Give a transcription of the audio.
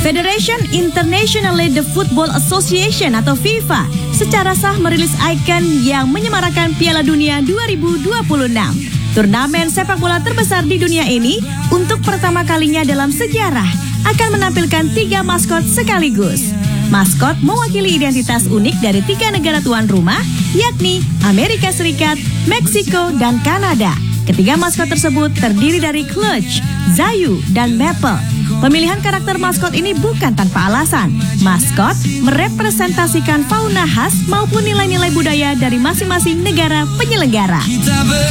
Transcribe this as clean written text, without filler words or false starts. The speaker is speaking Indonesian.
Federation Internationale de Football Association atau FIFA secara sah merilis ikon yang menyemarakan Piala Dunia 2026. Turnamen sepak bola terbesar di dunia ini untuk pertama kalinya dalam sejarah akan menampilkan 3 maskot sekaligus. Maskot mewakili identitas unik dari 3 negara tuan rumah, yakni Amerika Serikat, Meksiko, dan Kanada. Ketiga maskot tersebut terdiri dari Clutch, Zayu, dan Maple. Pemilihan karakter maskot ini bukan tanpa alasan. Maskot merepresentasikan fauna khas maupun nilai-nilai budaya dari masing-masing negara penyelenggara.